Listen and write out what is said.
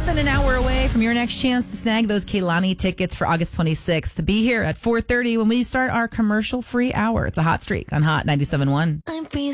than an hour away from your next chance to snag those Kehlani tickets for August 26th. Be here at 4:30 when we start our commercial-free hour. It's a hot streak on Hot 97.1. I'm free.